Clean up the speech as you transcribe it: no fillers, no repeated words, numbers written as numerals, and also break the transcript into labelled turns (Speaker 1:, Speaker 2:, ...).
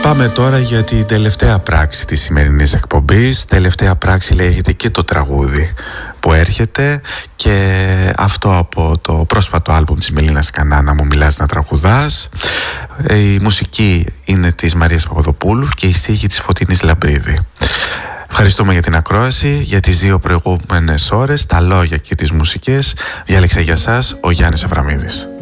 Speaker 1: Πάμε τώρα για την τελευταία πράξη της σημερινής εκπομπής. Τελευταία πράξη λέγεται και το τραγούδι που έρχεται, και αυτό από το πρόσφατο άλμπουμ της Μελίνας Κανάνα, «Μου μιλάς να τραγουδάς». Η μουσική είναι της Μαρίας Παπαδοπούλου και η στίχη της Φωτεινής Λαμπρίδη. Ευχαριστούμε για την ακρόαση, για τις 2 προηγούμενες ώρες, τα λόγια και τις μουσικές. Διάλεξα για σας ο Γιάννης Αβραμίδης.